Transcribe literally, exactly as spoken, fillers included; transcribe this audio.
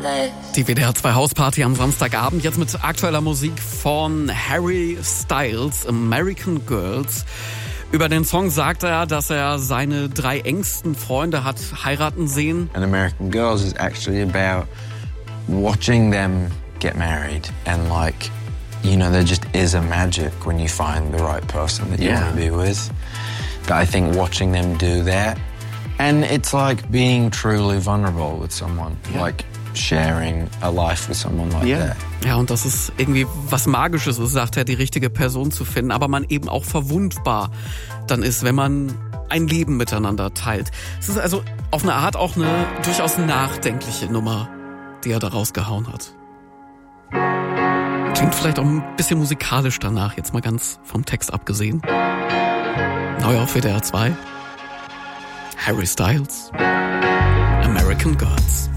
Die W D R zwei Hausparty am Samstagabend, jetzt mit aktueller Musik von Harry Styles, American Girls. Über den Song sagt er, dass er seine drei engsten Freunde hat heiraten sehen. And American Girls is actually about watching them get married and like, you know, there just is a magic when you find the right person that you Yeah. want to be with. But I think watching them do that, and it's like being truly vulnerable with someone, Yeah. like sharing a life with someone like Yeah. that. Ja, und das ist irgendwie was Magisches ist, sagt er, die richtige Person zu finden, aber man eben auch verwundbar dann ist, wenn man ein Leben miteinander teilt. Es ist also auf eine Art auch eine durchaus nachdenkliche Nummer, die er da rausgehauen hat. Klingt vielleicht auch ein bisschen musikalisch danach, jetzt mal ganz vom Text abgesehen. Neu auf W D R zwei. Harry Styles, American Girls.